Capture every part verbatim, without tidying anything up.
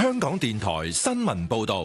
香港電台新聞報道。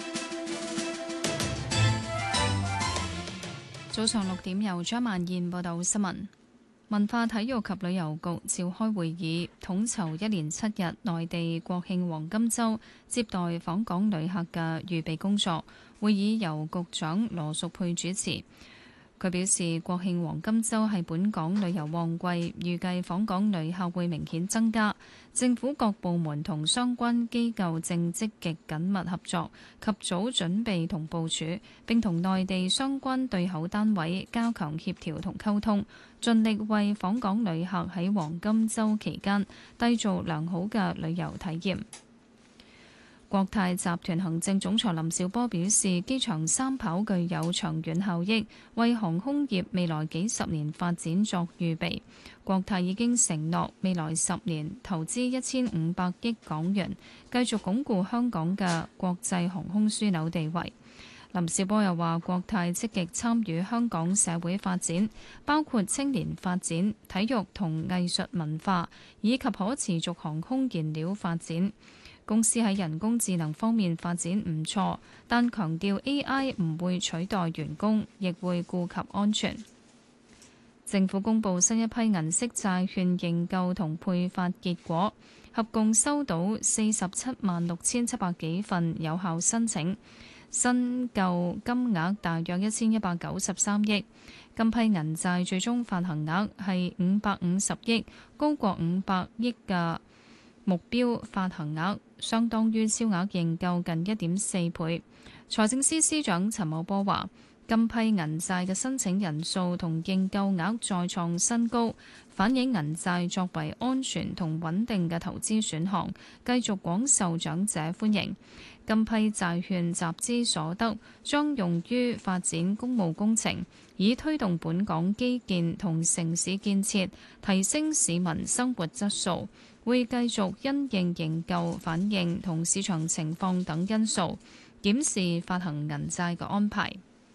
早上六點，由張曼燕報道新聞。文化體育及旅遊局召開會議，統籌一連七日內地國慶黃金週接待訪港旅客嘅預備工作。會議由局長羅淑佩主持。佢表示，國慶黃金週係本港旅遊旺季，預計訪港旅客會明顯增加。政府各部門同相關機構正積極緊密合作，及早準備同部署，並同內地相關對口單位加強協調同溝通，盡力為訪港旅客喺黃金週期間締造良好嘅旅遊體驗。國泰集團行政總裁林紹波表示，機場三跑具有長遠效益，為航空業未來幾十年發展作預備。國泰已經承諾未來十年投資一千五百億港元，繼續鞏固香港嘅國際航空樞紐地位。林紹波又話，國泰積極參與香港社會發展，包括青年發展、體育同藝術文化，以及可持續航空燃料發展。公司喺人工智能方面發展唔錯，但強調 A I 唔會取代員工，亦會顧及安全。政府公布新一批銀色債券認購同配發結果，合共收到四十七萬六千七百幾份有效申請，申購金額大約一千一百九十三億。今批銀債最終發行額係五百五十億，高過五百億嘅目標發行額，相當於超額認購近一點四倍。財政司司長陳茂波話，今批銀債嘅申請人數同認購額再創新高，反映銀債作為安全同穩定嘅投資選項，繼續廣受長者歡迎。今批債券集資所得將用於發展公務工程，以推動本港基建同城市建設，提升市民生活質素。會繼續因應認購反應同市場情況等因素，檢視發行銀債嘅安排。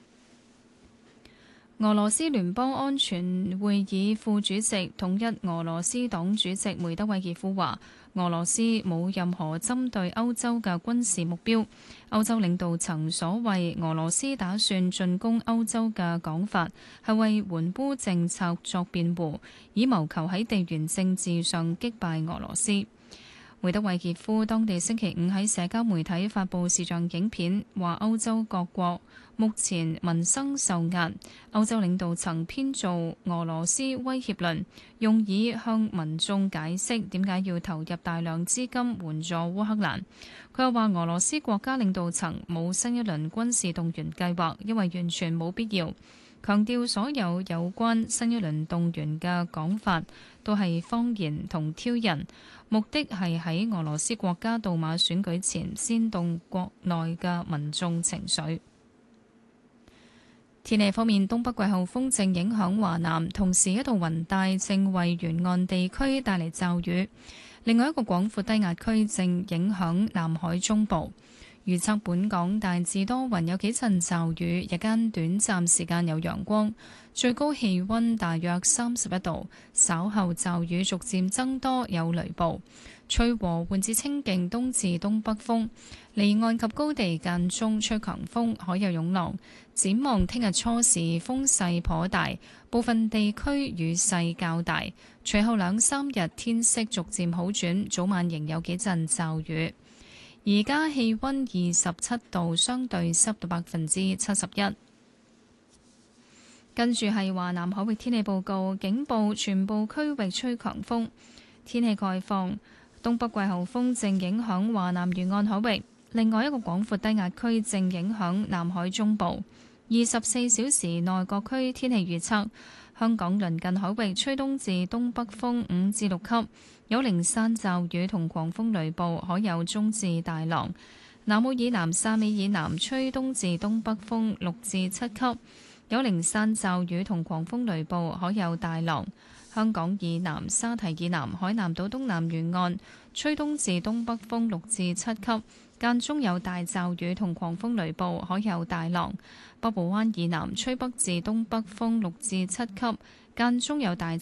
俄羅斯聯邦安全會議副主席、統一俄羅斯黨主席梅德韋傑夫話，俄羅斯冇任何針對歐洲嘅軍事目標。歐洲領導層所謂俄羅斯打算進攻歐洲嘅講法，係為援烏政策作辯護，以謀求喺地緣政治上擊敗俄羅斯。梅德韋傑夫當地星期五喺社交媒體發布視像影片，話歐洲各國目前民生受壓，歐洲領導層編造俄羅斯威脅論，用以向民眾解釋點解要投入大量資金援助烏克蘭。佢又話俄羅斯國家領導層冇新一輪軍事動員計劃，因為完全冇必要。強調所有有關新一輪動員嘅講法都係謊言同挑釁，目的係喺俄羅斯國家杜馬選舉前煽動國內嘅民眾情緒。天氣方面，東北季候風正影響華南，同時一道雲帶正為沿岸地區帶嚟驟雨。另外一個廣闊低壓區正影響南海中部。預測本港大致多雲，有幾陣驟雨，日間短暫時間有陽光，最高氣溫大約三十一度。稍後驟雨逐漸增多，有雷暴，吹和緩至清勁東至東北風，離岸及高地間中吹強風，海有湧浪。展望聽日初時風勢頗大，部分地區雨勢較大，隨後兩三日天色逐漸好轉，早晚仍有幾陣驟雨。而家氣溫二十七度，相對濕度百分之七十一。跟住係華南海域天氣報告，警報全部區域吹強風，天氣概況。東北季候風正影響華南沿岸海域，另外一個廣闊低壓區正影響南海中部。二十四小時內各區天氣預測：香港鄰近海域吹東至東北風五至六級。有零散驟雨同狂風雷暴，海有中至大浪。南澳以南、汕尾以南吹東至東北風六至七級，有零散驟雨同狂風雷暴，海有大浪。香港以南、沙堤以南、海南島東南沿岸吹東至東北風六至七級，間中有大驟雨同狂風雷暴，海有大浪。北部灣以南吹北至東北風六至七級，間中有大驟